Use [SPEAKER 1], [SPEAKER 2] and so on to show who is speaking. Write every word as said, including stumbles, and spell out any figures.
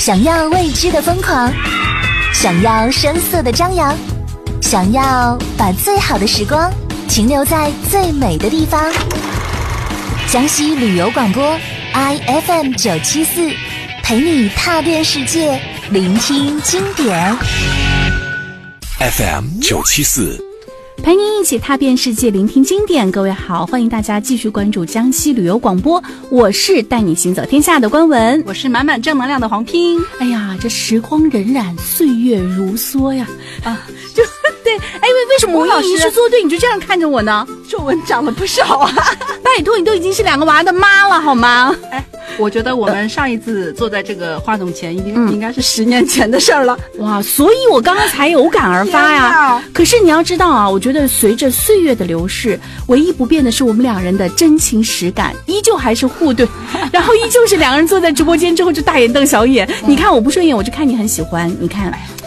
[SPEAKER 1] 想要未知的疯狂，想要声色的张扬，想要把最好的时光停留在最美的地方。江西旅游广播 I F M 九七四，陪你踏遍世界，聆听经典。
[SPEAKER 2] F M 九七四，
[SPEAKER 3] 陪您一起踏遍世界，聆听经典。各位好，欢迎大家继续关注江西旅游广播，我是带你行走天下的关文，
[SPEAKER 4] 我是满满正能量的黄拼。
[SPEAKER 3] 哎呀，这时光荏苒，岁月如梭呀！啊，就对，哎，为为什么我一是作对，你就这样看着我呢？
[SPEAKER 4] 皱纹长了不少啊！
[SPEAKER 3] 拜托，你都已经是两个娃的妈了，好吗？
[SPEAKER 4] 哎，我觉得我们上一次坐在这个话筒前，已经、嗯、应该是十年前的事儿了。
[SPEAKER 3] 哇，所以我刚刚才有感而发呀。可是你要知道啊，我觉得随着岁月的流逝，唯一不变的是我们两人的真情实感，依旧还是互怼，然后依旧是两个人坐在直播间之后就大眼瞪小眼。嗯、你看我不顺眼，我就看你很喜欢。你看，